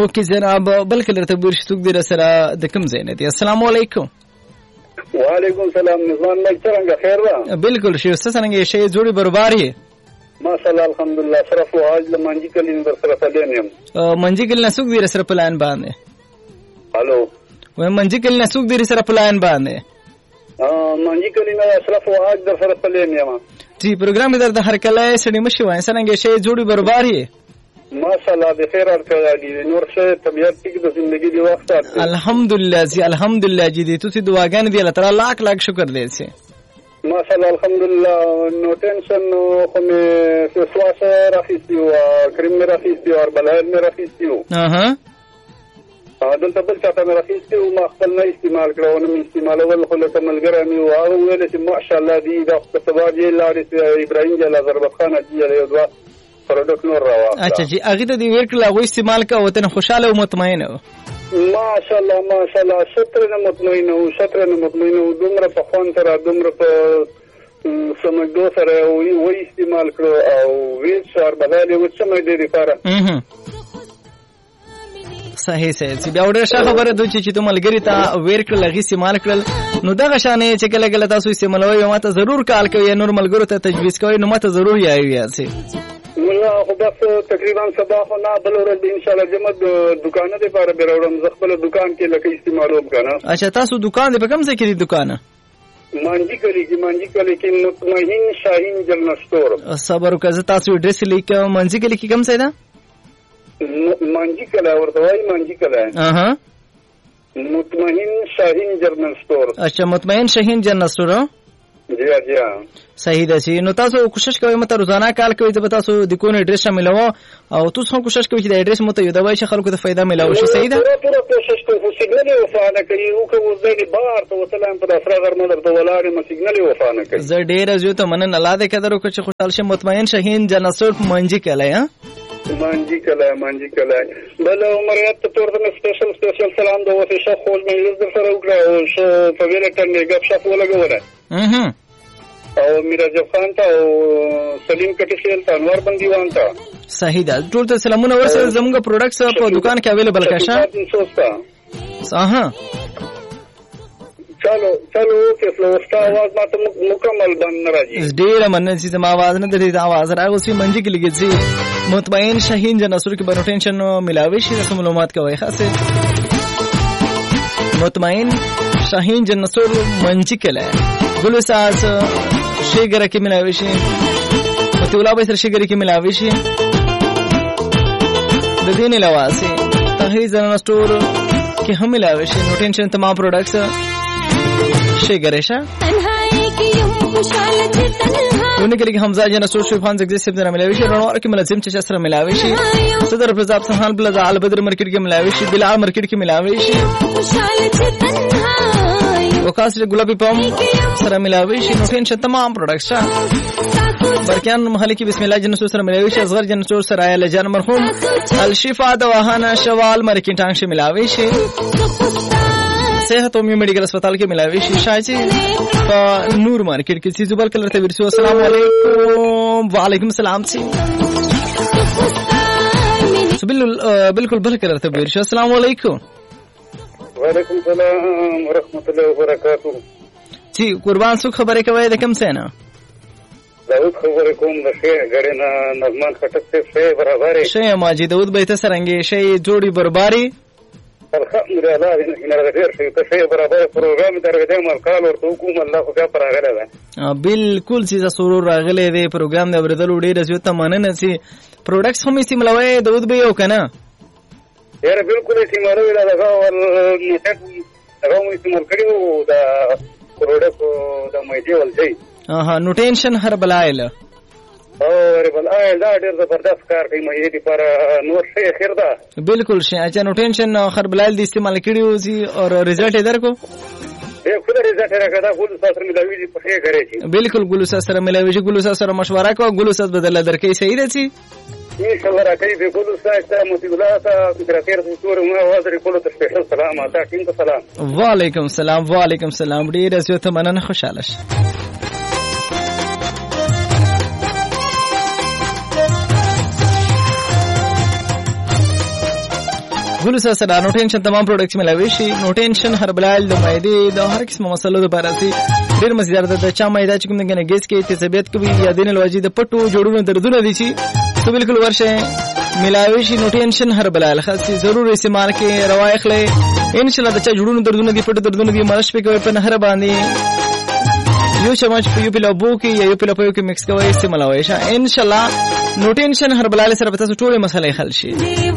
اوکې جناب بلکې درته بور شتوک دی سره د کوم ځای نه دی؟ السلام علیکم. وعلیکم السلام. نظام مې څنګه خیر ده؟ بالکل شي څه څنګه شي جوړي برباري ماشاءالله الحمدلله. صرف واج له منځ کلین در سره تلین منځ کلین سوق دی سره پلان باندې. هالو و منځ کلین سوق دی سره پلان باندې منځ کلین صرف واج در سره تلین یم. جی پروګرام در هر کله سړی مشي وای څنګه شي جوړي برباري ماشاءالله بخیر ارکړه دي نور څه طبيعت ټیک د ژوندۍ دی وخت الحمدلله جی الحمدلله جی دې تاسو دعاګانې دی الله تعالی لاک لاک شکر دې سي ماشاءالله الحمدلله. نو ټینشن خو مې سواسه راخیستیو کریم مې راخیستیو او بلایل مې راخیستیو دلته بل چاته مې راخیستیو ما خپل نه استعمال کړو نو مې استعمالول خو له ملګری مې هغه ویل چې ماشاءالله دې د سبا جې لارې ابراهیم جل ضربت خان جی یو دوه پروډکټ نور راوړه. اچھا جی هغه ته دې ورکړل هغه استعمال کا وته خوشاله او مطمئن و ماشاءالله ماشاءالله. شتره مطمئن او دومره په خوان تر دومره په سمجدو سره وی استعمال کړو او وی شهر بدلې و څه مې دې لپاره صحیح چې بیا وړه خبره دوی چې ته ملګری ته ورکړل هغه استعمال کړل نو دغه شانې چې کله کله تاسو استعمالوي ماته ضرور کال کوي نور ملګرو ته تجویز کوي نو ماته ضرور یایي مولا خو بس تقریبا سبا خو نه بل ورځ ان شاء الله جمع دکانه دې پاره بیروړم ز خپل دکان کې لکه استعمالوم کنه. اچھا تاسو دکان دې په کوم ځای کې دی دکان؟ مانجی کلی کې مطمئن شاهین جنرال سٹور. صبر وکړه تاسو ایڈریس لیکم مانجی کلی کې کوم ځای ده؟ مانجی کلا ورته وای مانجی کلا مطمئن شاهین جنرال سٹور. اچھا مطمئن شاهین جنرال سٹور جی جی صحیح ده چې نو تاسو کوشش کوئ مته روزانه کال کوئ ته تاسو د کوم ایډریس ملو او تاسو هم کوشش کوئ چې د ایډریس مته یو دوای چې خلکو ته فائدہ ملو شي. صحیح ده پوره کوشش کوو سیګنال وفانه کوي او کوم ځای بار ته وسلام په اسره غرمه درته ولاړې م سیګنال وفانه کوي. زه ډیر زیات منن الله دې قدر وکړي چې خوشحال شه. مطمئن شاهین جناسوت منجی کله مانجی کلا بل عمریت تور د سپیشل سلام د وسه شخ خو مې در سره وکړه او په ویله ټنګ غب شپ ولګوله او میرجب خان ته او سلیم کټی خیل ته انور بندیوان ته. صحیح ده ټول ته سلامونه ورسره زموږ پروډکټس په دکان کې اویلیبل کښه چلو اوکې فلوستا आवाज ماته مکمل بند راځي ډیر مننه چې ما आवाज نه درې आवाज راغوسي منځ کې لګیږي. مطمئن شاهین جناسور کې بنو ټینشن ملاوي شي رسم معلومات کوي خاصه مطمئن شاهین جناسور منځ کې له ګل ساز شیګر کې ملاوي شي متولا به سر شیګر کې ملاوي شي د دین لواسي تهری جناسور کې هم ملاوي شي. نو ټینشن تمام پروډکټس شیګر شه ونه کې حمزه جناسور شوفان زګ سیب در ملاوي شي رونور کې ملزم چې سره ملاوي شي صدر پرزاب سبحان بل زال بدر مارکیټ کې ملاوي شي بلال مارکیټ کې ملاوي شي وکاس ګلابي پم سره ملاوي شي. نو ټینشن تمام پروډکټس برکان محله کې بسم الله جناسور سره ملاوي شي. اصغر جناسور سره ال جان مرحوم الشفا دواخانه شوال مارکیټ ټانګ شي ملاوي شي. صحت اومي میډیکل هسپتال کې ملاوي شي شاجي په نور مارکیټ کې سي زبل کلر ته ورسو. السلام علیکم. وعلیکم السلام سي بالکل بل کلر ته ورسو. السلام علیکم. وعلیکم السلام ورحمت الله وبرکاتہ. جی قربان سو خبره کوي د کوم څه نه داود خبره کوم د شه غړنه نظمان خټک ته برابر شي ماجي داود به ته سرنګي شي جوړي برباري الحمدلله ان غیر شي ته برابر پروګرام درغه مالکال ورته کوم الله خو بیا پراغله ده بالکل چې سرور راغله دی پروګرام د اوریدل وړي رسو ته مننه سي پروډکټس هم استعمالوي داود به یو کنه یاره بالکل استعمالوي دا هغه استعمال کړو دا پروډکټ د مېدی ولځي نو ټینشن هر بلایل اور بلایل دا ډېر زبردست کار کوي مې دې پر نور شي خیر ده بالکل شي. اچھا نو ټینشن هر بلایل د استعمال کړیو سي او رزلټ یې درکو خود رضا راکړه ګل سره ملاوي دي په ښه غره شي. بالکل ګل سره ملاوي شي. ګل سره مشوره کو ګل سره بدل درکې صحیح ده سي ان شاء الله راکې به ګل سره متګلا ته فکر څور ما आवाज ریکول ته سپیشل سلام اته ټیم ته سلام. وعلیکم السلام. وعلیکم السلام. ډیر زیات مننه خوشاله شه. غلو سره نو ټینشن تمام پروډکټس ملاوي شي. نو ټینشن هربلال د معدې د هر قسم مسلو لپاره سي ډیر مزیدار د چا معده چې کوم دغه ګیس کې تثبیت کوي یا دین الواجی د پټو جوړونو دردونه دي شي تو بالکل ورشه ملاوي شي. نو ټینشن هربلال خاصي ضرور استعمال کې روایخ لې ان شاء الله د چا جوړونو دردونه دي پټو دردونه دي مالش په کوي په نهر باندې یو چمچ په یو پلو کې یا یو پلو په کې مکس کوي استعمالوي شه ان شاء الله. نو ټینشن هربلال سره به تاسو ټول مسلې حل شي.